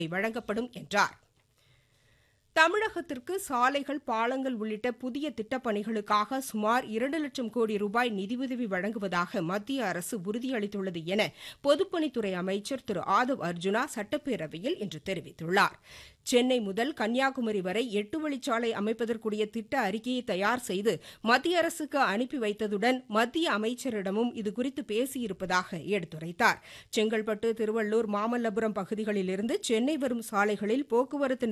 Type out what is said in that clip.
வழங்கப்படும் என்றார். தமிழகத்திற்கு சாலைகள், பாலங்கள் உள்ளிட்ட புதிய திட்டப்பணிகளுக்காக சுமார் 2,00,000 கோடி ரூபாய் நிதியுதவி வழங்குவதாக மத்திய அரசு உறுதியளித்துள்ளது என பொதுப்பணித்துறை அமைச்சர் திரு ஆதவ் அர்ஜுனா சட்டப்பேரவையில் இன்று தெரிவித்துள்ளார். சென்னை முதல் கன்னியாகுமரி வரை 8 வழிச்சாலை அமைப்பதற்குரிய திட்ட அறிக்கையை தயார் செய்து மத்திய அரசுக்கு அனுப்பி வைத்ததுடன் மத்திய அமைச்சரிடமும் இதுகுறித்து பேசியிருப்பதாக எடுத்துரைத்தார். செங்கல்பட்டு, திருவள்ளூர், மாமல்லபுரம் பகுதிகளிலிருந்து சென்னை வரும் சாலைகளில் போக்குவரத்து